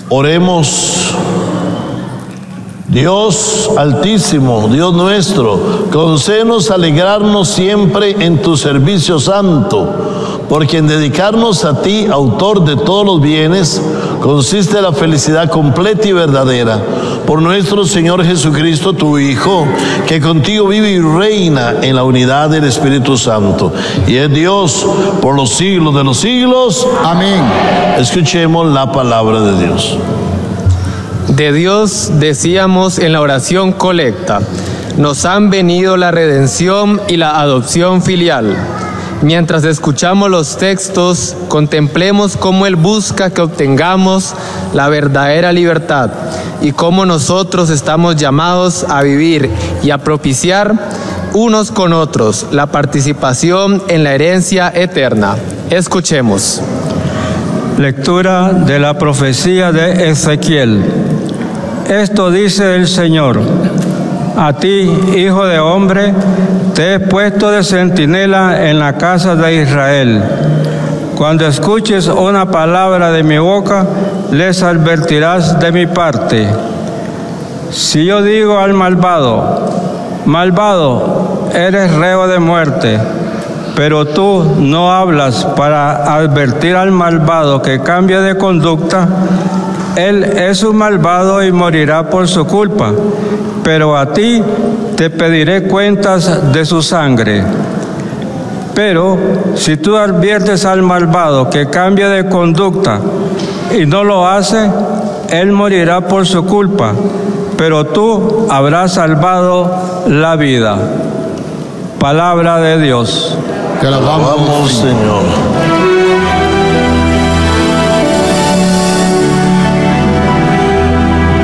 Oremos. Dios altísimo, Dios nuestro, concédenos alegrarnos siempre en tu servicio santo, porque en dedicarnos a ti, autor de todos los bienes, consiste la felicidad completa y verdadera. Por nuestro Señor Jesucristo, tu Hijo, que contigo vive y reina en la unidad del Espíritu Santo, y es Dios por los siglos de los siglos. Amén. Escuchemos la palabra de Dios. De Dios decíamos en la oración colecta: nos han venido la redención y la adopción filial. Mientras escuchamos los textos, contemplemos cómo Él busca que obtengamos la verdadera libertad y cómo nosotros estamos llamados a vivir y a propiciar unos con otros la participación en la herencia eterna. Escuchemos. Lectura de la profecía de Ezequiel. Esto dice el Señor: a ti, hijo de hombre, te he puesto de centinela en la casa de Israel. Cuando escuches una palabra de mi boca, les advertirás de mi parte. Si yo digo al malvado: malvado, eres reo de muerte, pero tú no hablas para advertir al malvado que cambie de conducta, él es un malvado y morirá por su culpa, pero a ti te pediré cuentas de su sangre. Pero si tú adviertes al malvado que cambie de conducta y no lo hace, él morirá por su culpa, pero tú habrás salvado la vida. Palabra de Dios. Te alabamos, Señor.